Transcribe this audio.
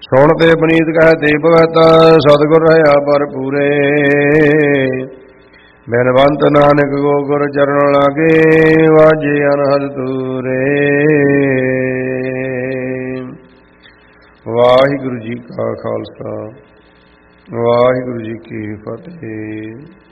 ਸੁਣ ਤੇ ਪਨੀਤ ਕਹਿ ਤੇ ਭਗਤ ਸਤਿਗੁਰ ਰਹਾ ਪਰ ਪੂਰੇ ਬਿਨਵੰਤ ਨਾਨਕ ਗੋ ਗੁਰ ਚਰਨ ਲਾਗੇ ਵਾਜੇ ਅਨਹਦ ਤੂਰੇ। ਵਾਹਿਗੁਰੂ ਜੀ ਕਾ ਖਾਲਸਾ ਵਾਹਿਗੁਰੂ ਜੀ ਕੀ ਫਤਿਹ।